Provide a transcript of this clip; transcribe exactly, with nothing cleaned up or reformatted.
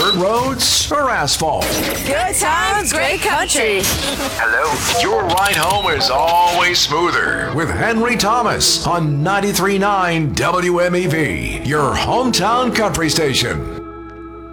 Dirt roads or asphalt? Good times, great country. Hello. Your ride home is always smoother with Henry Thomas on ninety-three point nine W M E V, your hometown country station.